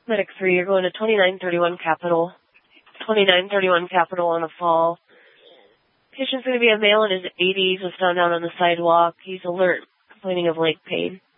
Medic 3, you're going to 2931 Capitol. 2931 Capitol on a fall. Patient's going to be a male in his 80s, was found out on the sidewalk. He's alert, complaining of leg pain.